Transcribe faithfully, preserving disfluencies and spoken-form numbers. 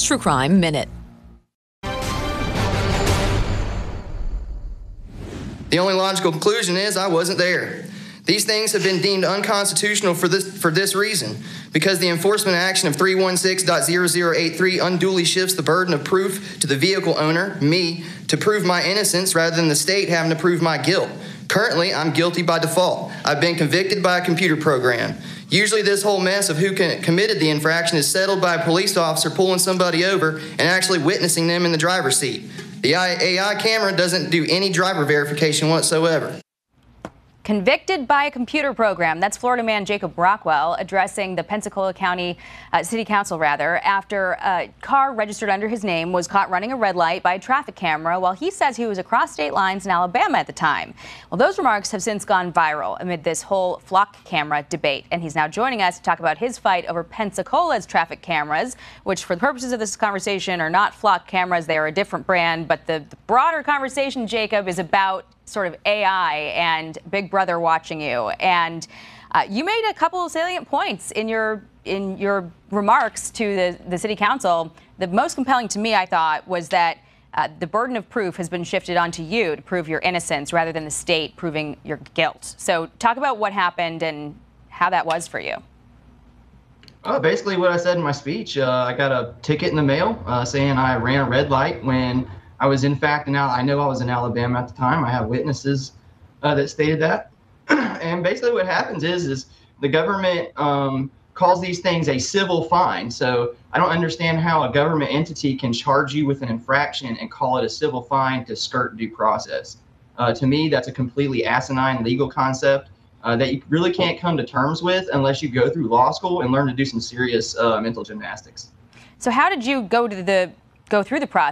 True Crime Minute. The only logical conclusion is I wasn't there. These things have been deemed unconstitutional for this for this reason, because the enforcement action of three one six point zero zero eight three unduly shifts the burden of proof to the vehicle owner, me, to prove my innocence rather than the state having to prove my guilt. Currently, I'm guilty by default. I've been convicted by a computer program. Usually this whole mess of who can, committed the infraction is settled by a police officer pulling somebody over and actually witnessing them in the driver's seat. The A I camera doesn't do any driver verification whatsoever. Convicted by a computer program. That's Florida man Jacob Brockwell addressing the Pensacola County uh, City Council, rather, after a car registered under his name was caught running a red light by a traffic camera while he says he was across state lines in Alabama at the time. Well, those remarks have since gone viral amid this whole flock camera debate, and he's now joining us to talk about his fight over Pensacola's traffic cameras, which for the purposes of this conversation are not flock cameras. They are a different brand, but the, the broader conversation, Jacob, is about sort of A I and Big Brother watching you. And uh, you made a couple of salient points in your in your remarks to the, the city council. The most compelling to me, I thought, was that uh, the burden of proof has been shifted onto you to prove your innocence rather than the state proving your guilt. So talk about what happened and how that was for you. Oh, basically what I said in my speech. Uh, I got a ticket in the mail uh, saying I ran a red light when I was in fact in Al- I know I was in Alabama at the time. I have witnesses uh, that stated that. And basically what happens is is the government um, calls these things a civil fine. So I don't understand how a government entity can charge you with an infraction and call it a civil fine to skirt due process. Uh, to me, that's a completely asinine legal concept uh, that you really can't come to terms with unless you go through law school and learn to do some serious uh, mental gymnastics. So how did you go to the go through the process?